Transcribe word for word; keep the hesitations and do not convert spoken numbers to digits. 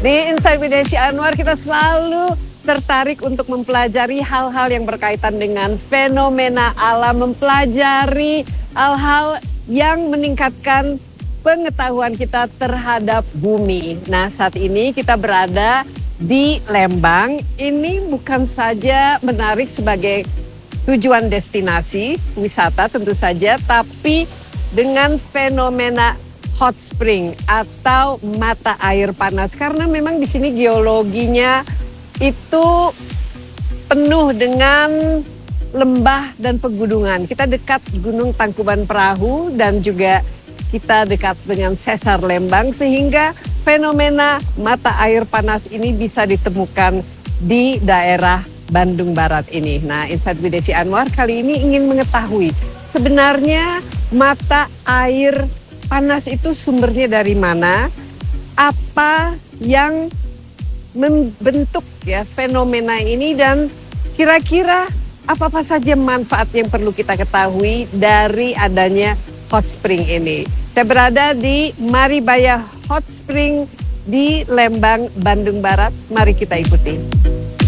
Di Insight with Desi Anwar kita selalu tertarik untuk mempelajari hal-hal yang berkaitan dengan fenomena alam, mempelajari hal-hal yang meningkatkan pengetahuan kita terhadap bumi. Nah, saat ini kita berada di Lembang. Ini bukan saja menarik sebagai tujuan destinasi wisata tentu saja, tapi dengan fenomena hot spring atau mata air panas, karena memang di sini geologinya itu penuh dengan lembah dan pegunungan. Kita dekat Gunung Tangkuban Perahu dan juga kita dekat dengan Sesar Lembang, sehingga fenomena mata air panas ini bisa ditemukan di daerah Bandung Barat ini. Nah, Insight with Desi Anwar kali ini ingin mengetahui sebenarnya mata air panas itu sumbernya dari mana, apa yang membentuk ya fenomena ini, dan kira-kira apa-apa saja manfaat yang perlu kita ketahui dari adanya hot spring ini. Saya berada di Maribaya Hot Spring di Lembang, Bandung Barat. Mari kita ikuti.